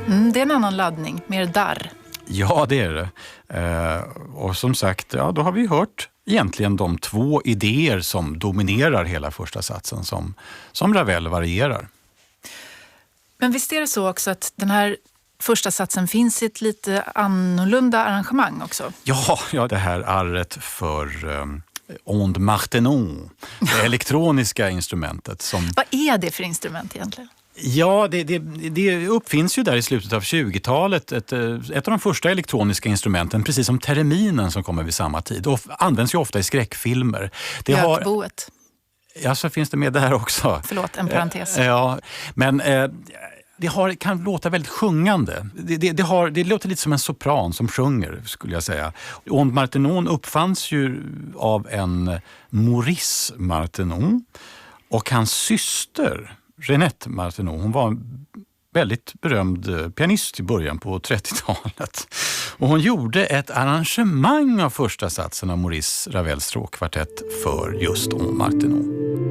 Det är en annan laddning, mer darr. Ja, det är det. Och som sagt, ja, då har vi hört egentligen de två idéer som dominerar hela första satsen som Ravel varierar. Men visst är det så också att den här första satsen finns i ett lite annorlunda arrangemang också? Ja, det här arret för onde martenon, det elektroniska instrumentet. Vad är det för instrument egentligen? Ja, det uppfinns ju där i slutet av 20-talet ett av de första elektroniska instrumenten, precis som tereminen som kommer vid samma tid, och används ju ofta i skräckfilmer. Gökboet. Ja, så finns det med där också. Förlåt, en parentes. Ja, men kan låta väldigt sjungande. Det låter lite som en sopran som sjunger, skulle jag säga. Onde martenon uppfanns ju av en Maurice Martenon, och hans syster Jeanette Martenon, hon var en väldigt berömd pianist i början på 30-talet. Och hon gjorde ett arrangemang av första satsen av Maurice Ravels stråkkvartett för just Onde Martenon.